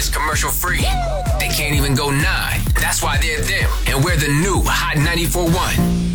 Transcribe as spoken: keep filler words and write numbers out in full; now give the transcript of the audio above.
minutes commercial free. They can't even go nine. That's why they're them. And we're the new Hot ninety-four point one.